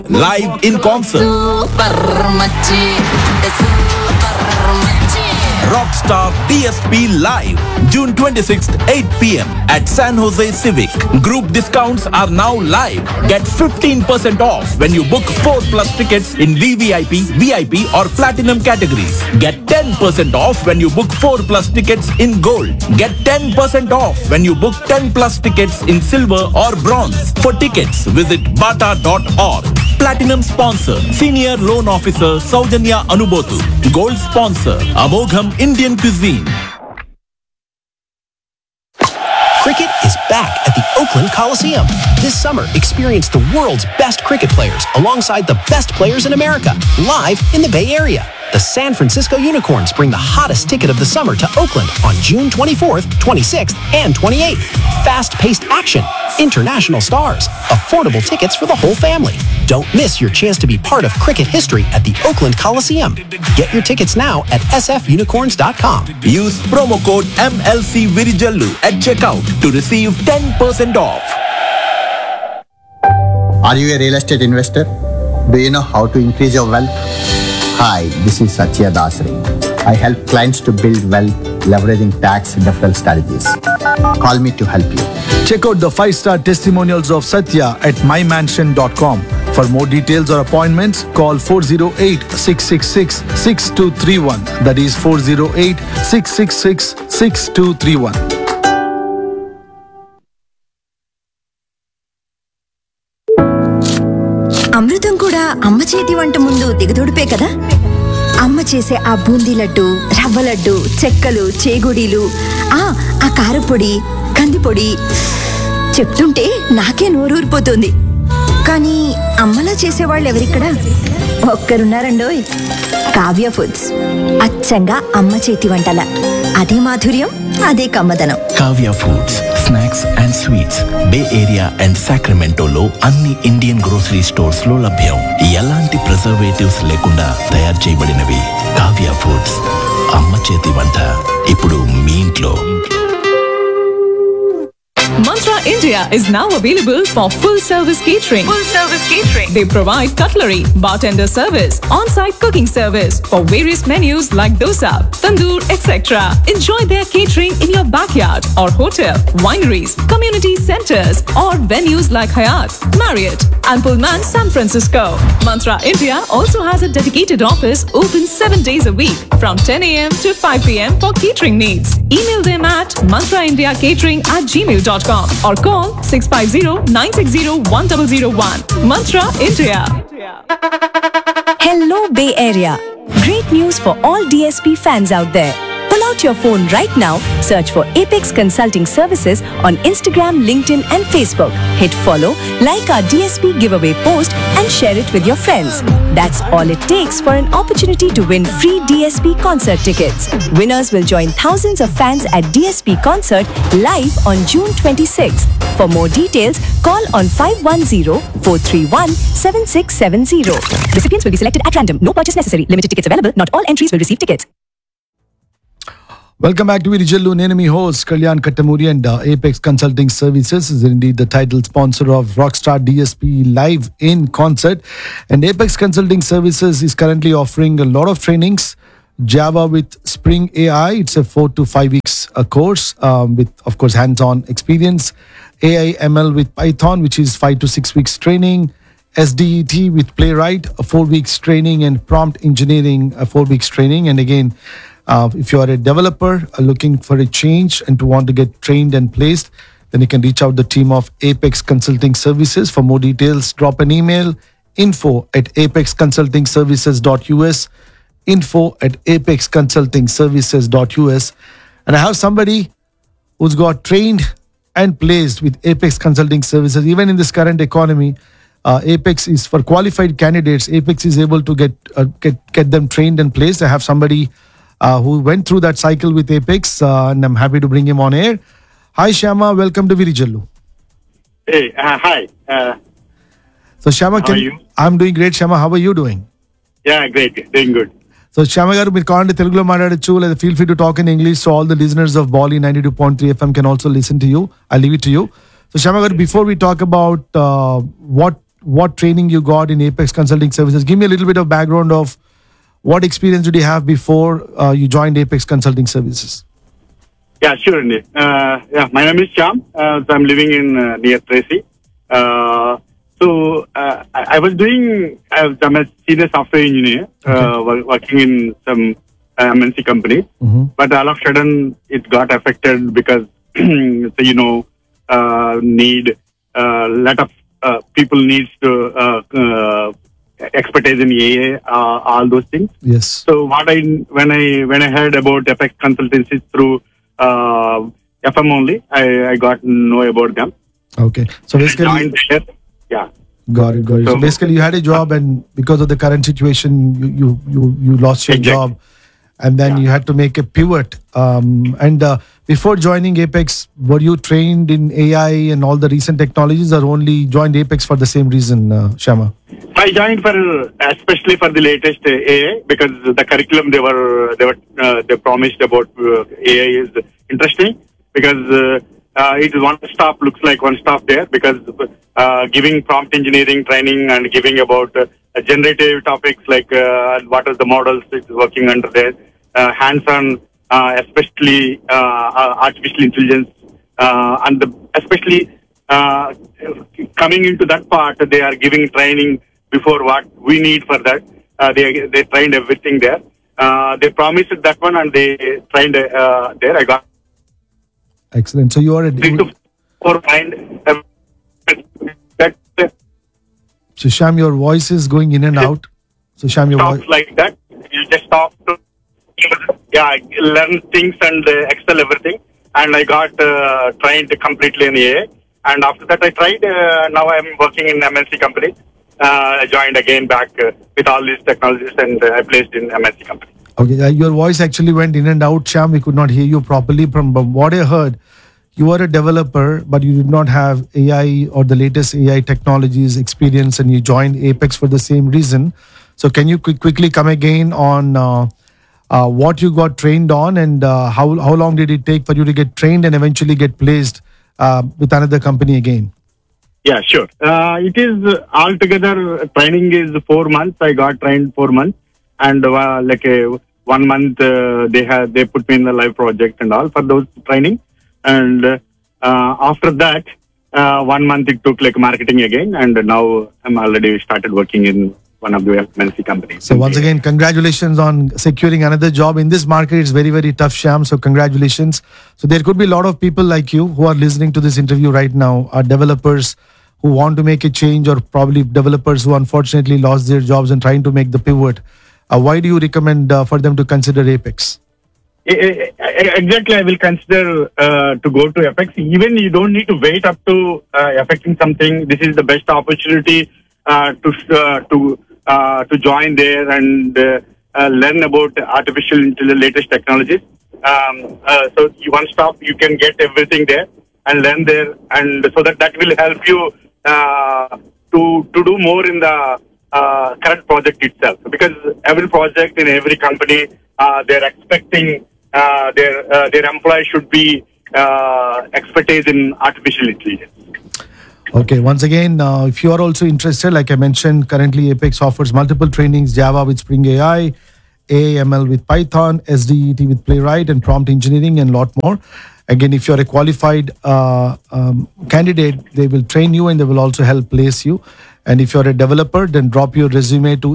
live in concert. Rockstar DSP Live, June 26th, 8 p.m. at San Jose Civic. Group discounts are now live. Get 15% off when you book 4 plus tickets in VVIP, VIP or Platinum categories. Get 10% off when you book 4 plus tickets in Gold. Get 10% off when you book 10 plus tickets in Silver or Bronze. For tickets, visit bata.org. Platinum sponsor, Senior Loan Officer Saujanya Anubotu. Gold sponsor, Amogham Indian Cuisine. Cricket is back at the Oakland Coliseum. This summer, experience the world's best cricket players alongside the best players in America, live in the Bay Area. The San Francisco Unicorns bring the hottest ticket of the summer to Oakland on June 24th, 26th, and 28th. Fast-paced action, international stars, affordable tickets for the whole family. Don't miss your chance to be part of cricket history at the Oakland Coliseum. Get your tickets now at sfunicorns.com. Use promo code MLC Virijallu at checkout to receive 10% off. Are you a real estate investor? Do you know how to increase your wealth? Hi, this is Satya Dasri. I help clients to build wealth leveraging tax deferral strategies. Call me to help you. Check out the 5-star testimonials of Satya at mymansion.com. For more details or appointments, call 408-666-6231. That is 408-666-6231. అమృతం కూడా అమ్మ చేతి వంట ముందు దిగదొడిపే కదా. అమ్మ చేసే ఆ బూందీ లడ్డు, రవ్వ లడ్డు, చెక్కలు, చేగుడీలు, ఆ కారపొడి, కందిపొడి చెప్తుంటే నాకే నోరూరిపోతుంది. కానీ అమ్మలా చేసేవాళ్ళు ఎవరిక్కడ? ఒక్కరున్నారండోయ్, కావ్య ఫుడ్స్. అచ్చంగా అమ్మ చేతి వంటల అదే మాధుర్యం, అదే కమ్మదనం. Kavya foods, snacks and sweets, bay area and సాక్రమెంటోలో అన్ని ఇండియన్ గ్రోసరీ స్టోర్స్ లో లభ్యం. ఎలాంటి ప్రిజర్వేటివ్స్ లేకుండా తయారు చేయబడినవి. కావ్య ఫుడ్స్, అమ్మ చేతి వంట ఇప్పుడు మీ ఇంట్లో. Mantra India is now available for full-service catering. They provide cutlery, bartender service, on-site cooking service for various menus like dosa, tandoor, etc. Enjoy their catering in your backyard or hotel, wineries, community centers or venues like Hyatt, Marriott and Pullman San Francisco. Mantra India also has a dedicated office open 7 days a week from 10 a.m. to 5 p.m. for catering needs. Email them at mantraindiacatering@gmail.com or call 650-960-1001. Mantra India. Hello Bay Area. Great news for all DSP fans out there. Pull out your phone right now, search for Apex Consulting Services on Instagram, LinkedIn and Facebook. Hit follow, like our DSP giveaway post and share it with your friends. That's all it takes for an opportunity to win free DSP concert tickets. Winners will join thousands of fans at DSP concert live on June 26th. For more details, call on 510-431-7670. Recipients will be selected at random. No purchase necessary. Limited tickets available. Not all entries will receive tickets. Welcome back to Virijallu. Nenu mi host Kalyan Kattamuri, and Apex Consulting Services is indeed the title sponsor of Rockstar DSP Live in Concert. And Apex Consulting Services is currently offering a lot of trainings. Java with Spring AI, it's a 4 to 5 weeks course with, of course, hands-on experience. AI ML with Python, which is 5 to 6 weeks training. SDET with Playwright, a 4 weeks training, and Prompt Engineering, a 4 weeks training. And again, if you are a developer looking for a change and to want to get trained and placed, then you can reach out the team of Apex Consulting Services. For more details, drop an email, info@apexconsultingservices.us, info@apexconsultingservices.us. And I have somebody who's got trained and placed with Apex Consulting Services. Even in this current economy, Apex is for qualified candidates. Apex is able to get them trained and placed. I have somebody who went through that cycle with Apex, and I'm happy to bring him on air. Hi, Shyama. Welcome to Virijallu. Hey, hi. So, Shyama, how are you? I'm doing great. Shyama, how are you doing? Yeah, great. Doing good. So, Shyama garu, మీరు కావాలంటే తెలుగులో మాట్లాడచ్చు, లేదా feel free to talk in English, so all the listeners of Bali 92.3 FM can also listen to you. I'll leave it to you. So, Shyama garu, before we talk about what what training you got in Apex Consulting Services. Give me a little bit of background of what experience did you have before you joined Apex Consulting Services? Yeah, sure, indeed. My name is Shyam. So I'm living in near Tracy. I was doing, I'm a senior software engineer, working in some MNC companies. But all of a sudden, it got affected because, need lot of people needs to expertise in AA, all those things. Yes. So when I heard about Apex Consultancy through FM only, I got to know about them. Okay. So basically, joined there. Yeah. Got it. So basically, you had a job, and because of the current situation, you lost your job, and then you had to make a pivot. Before joining Apex, were you trained in AI and all the recent technologies, or only joined Apex for the same reason, Shyama? I joined especially for the latest AI, because the curriculum they promised about AI is interesting, because it is one stop, looks like one stop there, because giving prompt engineering training and giving about generative topics like what are the models it's working under there, hands-on, especially artificial intelligence, and especially coming into that part, they are giving training before what we need for that. They trained everything there. They promised that one, and they trained there. I got excellent. So you are a 3 to 4 mind. So Shyam, your voice is going in and out. So Shyam, your voice like that. You just stop to learn things and excel everything. And I got trained completely in AI. And after that, I tried. Now I'm working in MNC company. I joined again back with all these technologies, and I placed in MNC company. Okay, your voice actually went in and out, Shyam. We could not hear you properly. From what I heard, you were a developer, but you did not have AI or the latest AI technologies experience, and you joined Apex for the same reason. So can you quickly come again on what you got trained on, and how long did it take for you to get trained and eventually get placed with another company again? Yeah, sure. It is altogether training is 4 months. I got trained 4 months, and 1 month they put me in the live project and all for those training. And after that, 1 month it took like marketing again, and now I'm already started working in one of the MNC companies. So once again, congratulations on securing another job. In this market, it's very, very tough, Shyam. So congratulations. So there could be a lot of people like you who are listening to this interview right now, are developers who want to make a change, or probably developers who unfortunately lost their jobs and trying to make the pivot. Why do you recommend for them to consider Apex? Exactly, I will consider to go to Apex. Even you don't need to wait up to affecting something. This is the best opportunity to join there and learn about artificial intelligence, latest technologies. So you one stop, you can get everything there and learn there, and so that will help you to do more in the current project itself. Because every project in every company, they're expecting their employees should be expertise in artificial intelligence. Okay, once again, if you are also interested, like I mentioned, currently Apex offers multiple trainings: Java with Spring AI, AML with Python, SDET with Playwright, and prompt engineering, and a lot more. Again, if you're a qualified candidate, they will train you and they will also help place you. And if you're a developer, then drop your resume to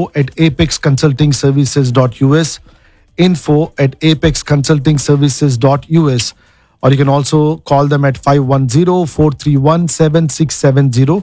info@apexconsultingservices.us, info@apexconsultingservices.us. Or you can also call them at 510-431-7670,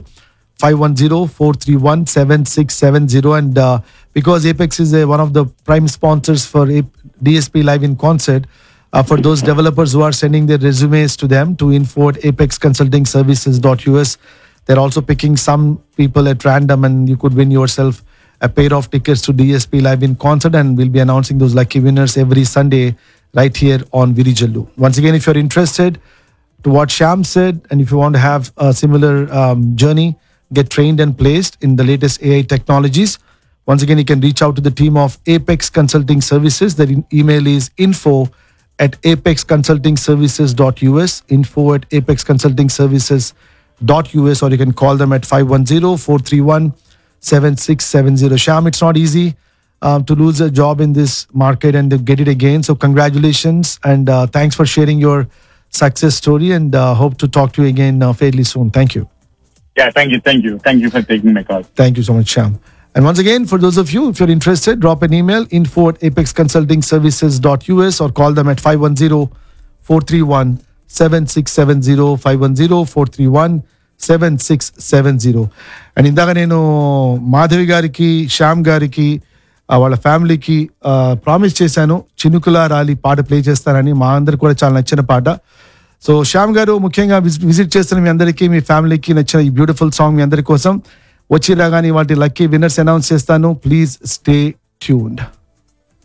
510-431-7670. And because Apex is one of the prime sponsors for DSP Live in Concert, for those developers who are sending their resumes to them to info@apexconsultingservices.us, they're also picking some people at random, and you could win yourself a pair of tickets to DSP Live in Concert, and we'll be announcing those lucky winners every Sunday right here on Virijallu. Once again, if you're interested to what Shyam said, and if you want to have a similar journey, get trained and placed in the latest AI technologies, once again, you can reach out to the team of Apex Consulting Services. Their email is info@apexconsultingservices.us, info@apexconsultingservices.us. or you can call them at 510-431-7670. Shyam, it's not easy to lose a job in this market and to get it again. So congratulations and thanks for sharing your success story, and hope to talk to you again fairly soon. Thank you. Yeah, thank you for taking my call. Thank you so much, Shyam. And once again, for those of you, if you're interested, drop an email info@apexconsultingservices.us or call them at 510-431-7670, 510-431-7670. And ఇందాక నేను మాధవి గారికి, శ్యామ్ గారికి, వాళ్ళ ఫ్యామిలీకి promise చేశాను చినుకుల రాలి పాట play చేస్తానని. మా అందరికి కూడా చాలా నచ్చిన పాట. సో శ్యామ్ గారు ముఖ్యంగా విజిట్ చేస్తున్న మీ అందరికీ, మీ ఫ్యామిలీకి నచ్చిన ఈ బ్యూటిఫుల్ సాంగ్ మీ అందరి కోసం వచ్చి రాగానే వాటి లక్కీ విన్నర్స్ అనౌన్స్ చేస్తాను. Please stay tuned.